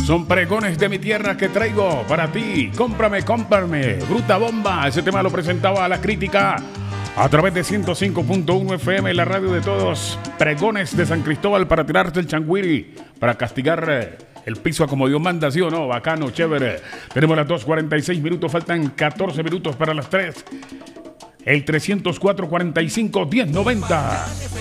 Son pregones de mi tierra que traigo para ti. Cómprame. Bruta Bomba. Ese tema lo presentaba a la crítica a través de 105.1 FM, la radio de todos. Pregones de San Cristóbal para tirarte el changuiri, para castigar el piso a como Dios manda, ¿sí o no? Bacano, chévere. Tenemos las 2:46 minutos, faltan 14 minutos para las 3. El 304-45-1090.